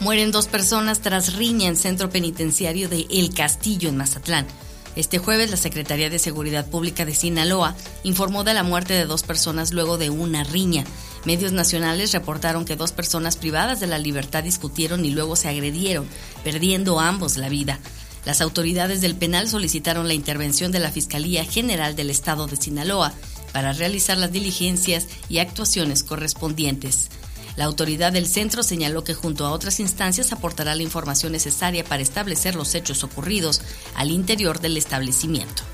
Mueren 2 personas tras riña en centro penitenciario de El Castillo, en Mazatlán. Este jueves, la Secretaría de Seguridad Pública de Sinaloa informó de la muerte de 2 personas luego de una riña. Medios nacionales reportaron que 2 personas privadas de la libertad discutieron y luego se agredieron, perdiendo ambos la vida. Las autoridades del penal solicitaron la intervención de la Fiscalía General del Estado de Sinaloa para realizar las diligencias y actuaciones correspondientes. La autoridad del centro señaló que junto a otras instancias aportará la información necesaria para establecer los hechos ocurridos al interior del establecimiento.